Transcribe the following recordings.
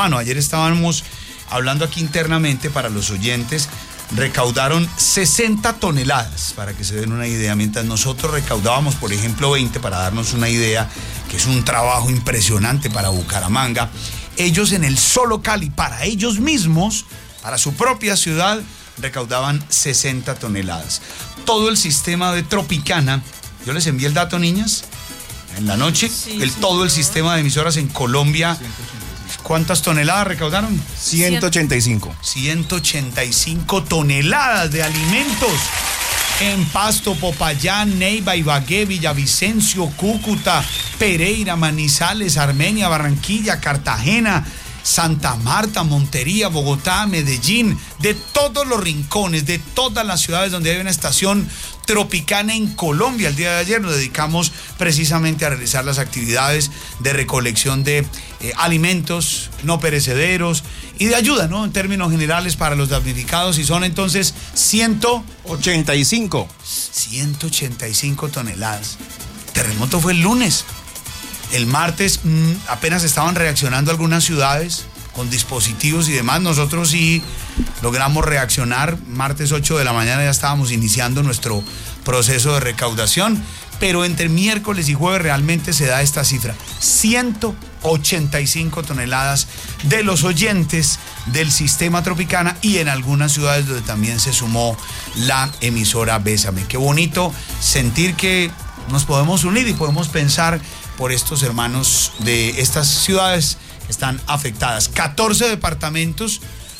mano. Ayer estábamos hablando aquí internamente para los oyentes. Recaudaron 60 toneladas, para que se den una idea, mientras nosotros recaudábamos, por ejemplo, 20, para darnos una idea, que es un trabajo impresionante para Bucaramanga. Ellos en el solo Cali, para ellos mismos, para su propia ciudad, recaudaban 60 toneladas. Todo el sistema de Tropicana, yo les envié el dato, niñas, en la noche, todo el sistema de emisoras en Colombia. ¿Cuántas toneladas recaudaron? 185. 185 toneladas de alimentos en Pasto, Popayán, Neiva, Ibagué, Villavicencio, Cúcuta, Pereira, Manizales, Armenia, Barranquilla, Cartagena, Santa Marta, Montería, Bogotá, Medellín, de todos los rincones, de todas las ciudades donde hay una estación Tropicana en Colombia. El día de ayer nos dedicamos precisamente a realizar las actividades de recolección de alimentos no perecederos y de ayuda, ¿no? En términos generales para los damnificados, y son entonces 185 toneladas. El terremoto fue el lunes. El martes apenas estaban reaccionando algunas ciudades con dispositivos y demás. Nosotros sí logramos reaccionar. Martes 8 de la mañana ya estábamos iniciando nuestro proceso de recaudación, pero entre miércoles y jueves realmente se da esta cifra: 185 toneladas de los oyentes del sistema Tropicana, y en algunas ciudades donde también se sumó la emisora Bésame. Qué bonito sentir que nos podemos unir y podemos pensar por estos hermanos de estas ciudades que están afectadas. 14 departamentos,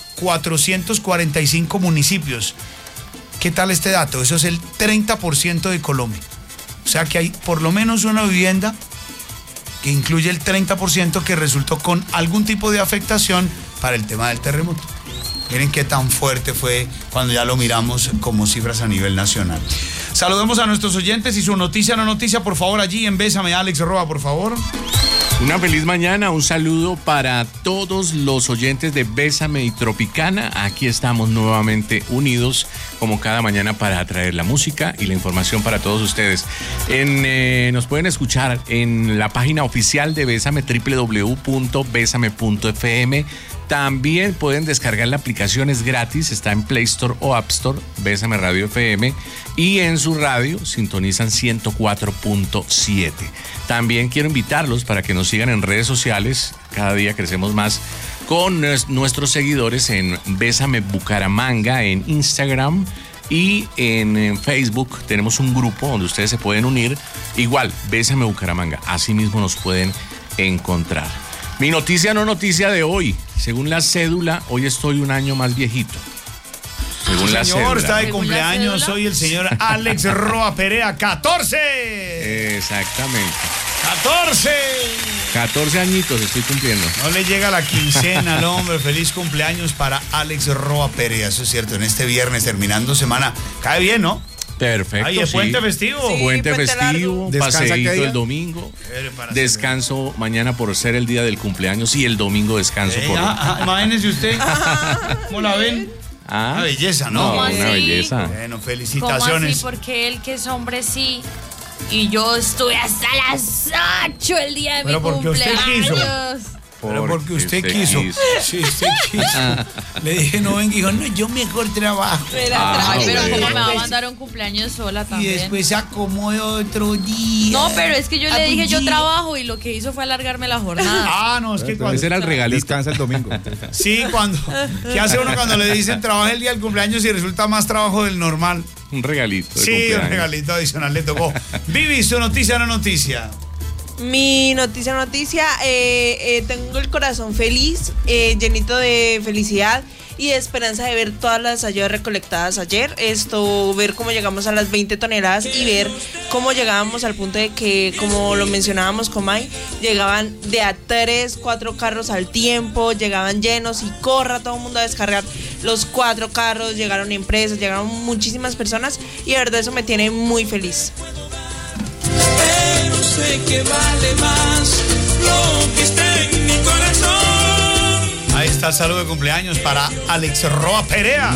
445 municipios. ¿Qué tal este dato? Eso es el 30% de Colombia. O sea que hay por lo menos una vivienda que incluye el 30% que resultó con algún tipo de afectación para el tema del terremoto. Miren qué tan fuerte fue cuando ya lo miramos como cifras a nivel nacional. Saludemos a nuestros oyentes y su noticia, no noticia, por favor, allí en Bésame, Alex Roa, por favor. Una feliz mañana, un saludo para todos los oyentes de Bésame y Tropicana. Aquí estamos nuevamente unidos como cada mañana para traer la música y la información para todos ustedes. Nos pueden escuchar en la página oficial de Bésame, www.besame.fm. También pueden descargar la aplicación, es gratis, está en Play Store o App Store, Bésame Radio FM, y en su radio sintonizan 104.7. También quiero invitarlos para que nos sigan en redes sociales, cada día crecemos más con nuestros seguidores en Bésame Bucaramanga, en Instagram y en Facebook. Tenemos un grupo donde ustedes se pueden unir, igual, Bésame Bucaramanga, así mismo nos pueden encontrar. Mi noticia no noticia de hoy. Según la cédula, hoy estoy un año más viejito. Según la cédula. Señor, está de cumpleaños. Soy el señor Alex Roa Perea, 14. Exactamente. 14 añitos estoy cumpliendo. No le llega la quincena al hombre. Feliz cumpleaños para Alex Roa Perea. Eso es cierto, en este viernes, terminando semana. Cae bien, ¿no? Perfecto. Ahí es puente festivo. Sí, puente festivo, paseíto el domingo. Descanso mañana por ser el día del cumpleaños y el domingo descanso por... Imagínese usted. ¿Cómo la ven? Una belleza, ¿no? Una belleza. Bueno, felicitaciones. ¿Cómo así? Porque él, que es hombre, sí. Y yo estuve hasta las 8 el día de mi cumpleaños. Pero porque usted quiso. Sí, usted quiso. Le dije, no venga, y dijo, no, yo mejor trabajo. Pero ¿cómo me va a mandar un cumpleaños sola también? Y después se acomodó otro día. No, pero es que yo le dije, yo trabajo, y lo que hizo fue alargarme la jornada. No, es que cuando... Ese era el regalito. Descansa el domingo. Sí, ¿qué hace uno cuando le dicen trabaja el día del cumpleaños y resulta más trabajo del normal? Un regalito. Sí, un regalito adicional le tocó. Vivi, su noticia, no noticia. Mi noticia, tengo el corazón feliz, llenito de felicidad y de esperanza de ver todas las ayudas recolectadas ayer. Ver cómo llegamos a las 20 toneladas y ver cómo llegábamos al punto de que, como lo mencionábamos con May, llegaban de a 3, 4 carros al tiempo, llegaban llenos y corra todo el mundo a descargar los 4 carros, llegaron empresas, llegaron muchísimas personas y de verdad eso me tiene muy feliz. Pero sé que vale más lo que está en mi corazón. Ahí está el saludo de cumpleaños para Alex Roa Perea.